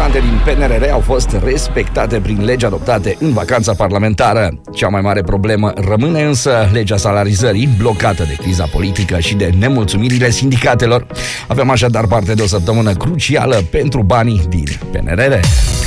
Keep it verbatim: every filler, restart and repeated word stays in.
importante din P N R R au fost respectate prin legi adoptate în vacanța parlamentară. Cea mai mare problemă rămâne însă legea salarizării, blocată de criza politică și de nemulțumirile sindicatelor. Avem așadar parte de o săptămână crucială pentru banii din P N R R.